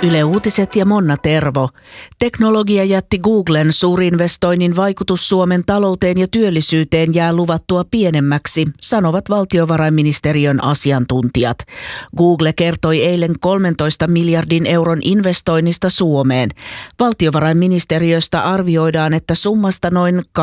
Yle Uutiset ja Monna Tervo. Teknologiajätti Googlen suurinvestoinnin vaikutus Suomen talouteen ja työllisyyteen jää luvattua pienemmäksi, sanovat valtiovarainministeriön asiantuntijat. Google kertoi eilen 13 miljardin euron investoinnista Suomeen. Valtiovarainministeriöstä arvioidaan, että summasta noin 20-30%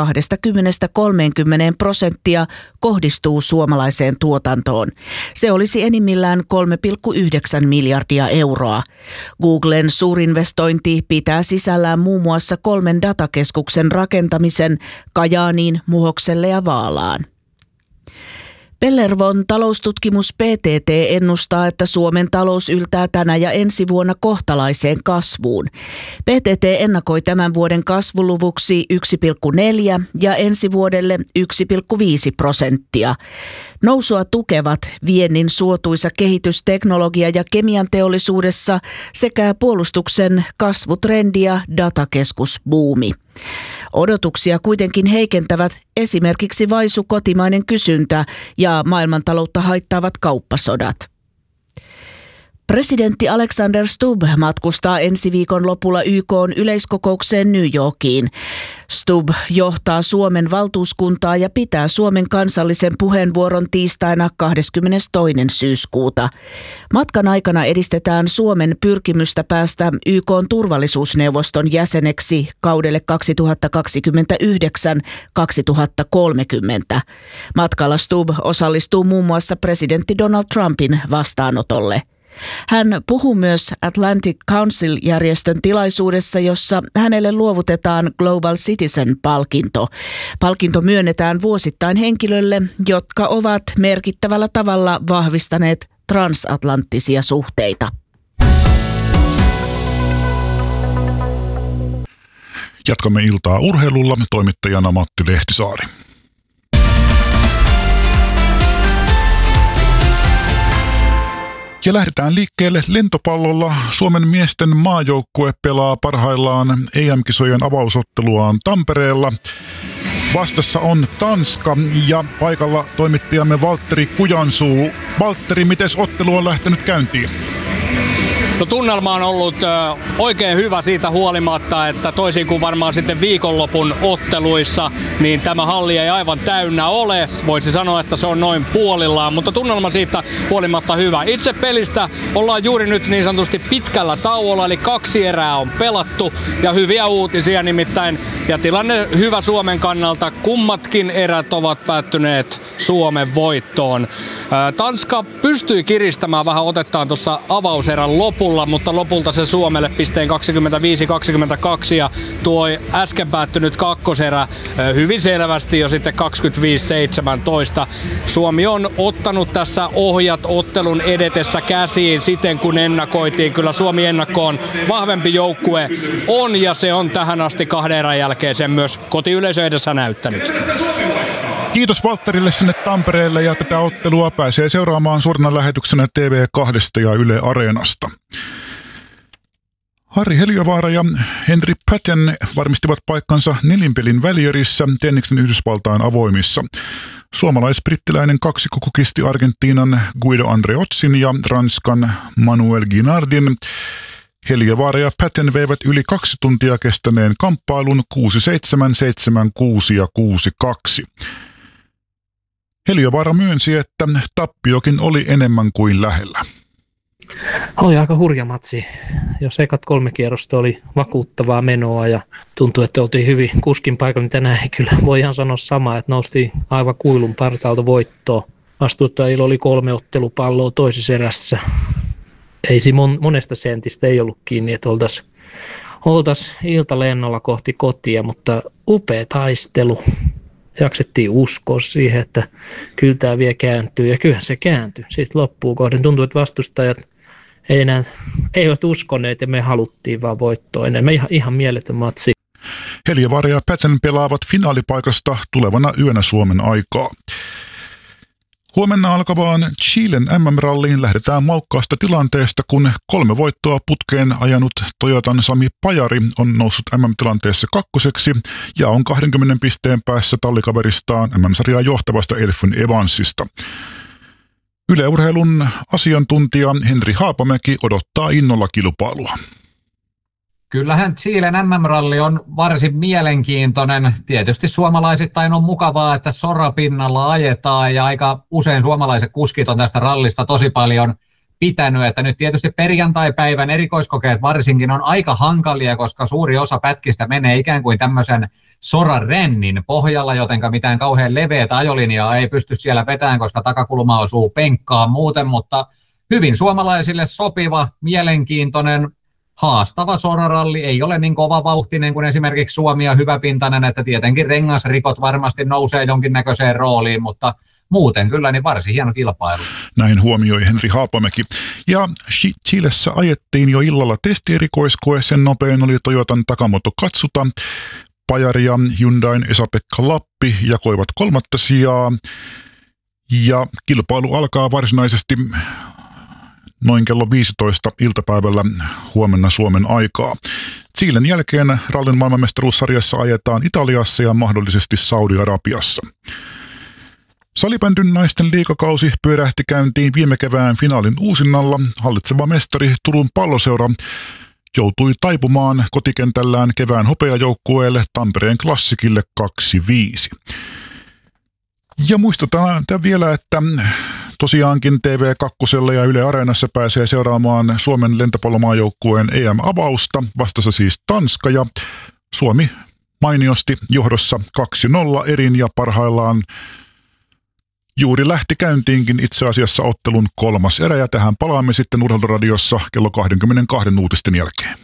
kohdistuu suomalaiseen tuotantoon. Se olisi enimmillään 3,9 miljardia euroa. Googlen suurinvestointi pitää sisällään muun muassa 3 datakeskuksen rakentamisen Kajaaniin, Muhokselle ja Vaalaan. Pellervon taloustutkimus PTT ennustaa, että Suomen talous yltää tänä ja ensi vuonna kohtalaiseen kasvuun. PTT ennakoi tämän vuoden kasvuluvuksi 1,4 ja ensi vuodelle 1,5%. Nousua tukevat viennin suotuisa kehitys teknologia- ja kemian teollisuudessa sekä puolustuksen kasvutrendi ja datakeskusbuumi. Odotuksia kuitenkin heikentävät esimerkiksi vaisu kotimainen kysyntä ja maailmantaloutta haittaavat kauppasodat. Presidentti Alexander Stubb matkustaa ensi viikon lopulla YK:n yleiskokoukseen New Yorkiin. Stubb johtaa Suomen valtuuskuntaa ja pitää Suomen kansallisen puheenvuoron tiistaina 22. syyskuuta. Matkan aikana edistetään Suomen pyrkimystä päästä YK:n turvallisuusneuvoston jäseneksi kaudelle 2029-2030. Matkalla Stubb osallistuu muun muassa presidentti Donald Trumpin vastaanotolle. Hän puhuu myös Atlantic Council-järjestön tilaisuudessa, jossa hänelle luovutetaan Global Citizen-palkinto. Palkinto myönnetään vuosittain henkilölle, jotka ovat merkittävällä tavalla vahvistaneet transatlanttisia suhteita. Jatkamme iltaa urheilulla, toimittajana Matti Lehtisaari. Ja lähdetään liikkeelle lentopallolla. Suomen miesten maajoukkue pelaa parhaillaan EM-kisojen avausotteluaan Tampereella. Vastassa on Tanska ja paikalla toimittajamme Valtteri Kujansuu. Valtteri, miten ottelu on lähtenyt käyntiin? No, tunnelma on ollut oikein hyvä siitä huolimatta, että toisin kuin varmaan sitten viikonlopun otteluissa, niin tämä halli ei aivan täynnä ole. Voisi sanoa, että se on noin puolillaan, mutta tunnelma siitä huolimatta hyvä. Itse pelistä ollaan juuri nyt niin sanotusti pitkällä tauolla, eli 2 erää on pelattu ja hyviä uutisia nimittäin. Ja tilanne hyvä Suomen kannalta. Kummatkin erät ovat päättyneet Suomen voittoon. Tanska pystyi kiristämään vähän otettaan tuossa avauserän lopulla, mutta lopulta se Suomelle pisteen 25-22 ja tuo äsken päättynyt kakkoserä hyvin selvästi jo sitten 25-17. Suomi on ottanut tässä ohjat ottelun edetessä käsiin siten kun ennakoitiin. Kyllä Suomi ennakkoon vahvempi joukkue on ja se on tähän asti 2 erän jälkeen sen myös kotiyleisö edessä näyttänyt. Kiitos Valtterille sinne Tampereelle ja tätä ottelua pääsee seuraamaan suorana lähetyksenä TV2 ja Yle Areenasta. Harri Heliövaara ja Henry Patten varmistivat paikkansa nelinpelin välierissä tenniksen Yhdysvaltain avoimissa. Suomalais-brittiläinen kaksikko kukisti Argentiinan Guido Andreozzin ja Ranskan Manuel Guinardin. Heliövaara ja Patten veivät yli 2 tuntia kestäneen kamppailun 6-7, 7-6 ja 6-2. Heliövaara myönsi, että tappiokin oli enemmän kuin lähellä. Oli aika hurja matsi. Jos ekat 3 kierrosta oli vakuuttavaa menoa ja tuntui, että oltiin hyvin kuskin paikalla, niin tänään ei kyllä voi ihan sanoa samaa, että noustiin aivan kuilun partaalta voittoon. Vastuuttajilla oli 3 ottelupalloa toisessa erässä. Ei siinä monesta sentistä ei ollut kiinni, että oltaisiin iltalennolla kohti kotia, mutta upea taistelu. Jaksettiin uskoa siihen, että kyllä tämä vielä kääntyy ja kyllähän se kääntyi. Sitten loppuun kohden tuntui, että vastustajat eivät uskoneet ja me haluttiin vaan voittoa enemmän. Ihan mieletön matsi. Heliövaara ja Patten pelaavat finaalipaikasta tulevana yönä Suomen aikaa. Huomenna alkavaan Chilen MM-ralliin lähdetään maukkaasta tilanteesta, kun 3 voittoa putkeen ajanut Toyotan Sami Pajari on noussut MM-tilanteessa 2. ja on 20 pisteen päässä tallikaveristaan MM-sarjaa johtavasta Elfyn Evansista. Yle Urheilun asiantuntija Henri Haapamäki odottaa innolla kilpailua. Kyllähän Chilen MM-ralli on varsin mielenkiintoinen. Tietysti suomalaisittain on mukavaa, että sorapinnalla ajetaan ja aika usein suomalaiset kuskit on tästä rallista tosi paljon pitänyt. Että nyt tietysti perjantai-päivän erikoiskokeet varsinkin on aika hankalia, koska suuri osa pätkistä menee ikään kuin tämmöisen sorarennin pohjalla, jotenka mitään kauhean leveätä ajolinjaa ei pysty siellä vetämään, koska takakulma osuu penkkaan muuten, mutta hyvin suomalaisille sopiva, mielenkiintoinen, haastava soraralli, ei ole niin kovavauhtinen kuin esimerkiksi Suomi ja hyväpintainen, että tietenkin rengasrikot varmasti nousee jonkinnäköiseen rooliin, mutta muuten kyllä niin varsin hieno kilpailu. Näin huomioi Henri Haapamäki. Ja Chilessä ajettiin jo illalla testierikoiskoe, sen nopein oli Toyotan Takamoto Katsuta. Pajari ja Hyundain Esa-Pekka Lappi jakoivat 3. sijaa ja kilpailu alkaa varsinaisesti noin kello 15 iltapäivällä huomenna Suomen aikaa. Chilen jälkeen rallin maailmanmestaruussarjassa ajetaan Italiassa ja mahdollisesti Saudi-Arabiassa. Salibändyn naisten liigakausi pyörähti käyntiin viime kevään finaalin uusinnalla. Hallitseva mestari Turun Palloseura joutui taipumaan kotikentällään kevään hopeajoukkueelle Tampereen Klassikille 2-5. Ja muistutan vielä, että tosiaankin TV2 ja Yle Areenassa pääsee seuraamaan Suomen lentopallomaajoukkueen EM-avausta. Vastassa siis Tanska ja Suomi mainiosti johdossa 2-0 erin ja parhaillaan juuri lähti käyntiinkin itse asiassa ottelun 3. erä ja tähän palaamme sitten Urheiluradiossa kello 22 uutisten jälkeen.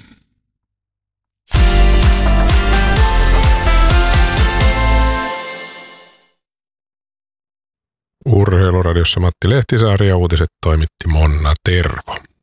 Urheiluradiossa Matti Lehtisaari ja uutiset toimitti Monna Tervo.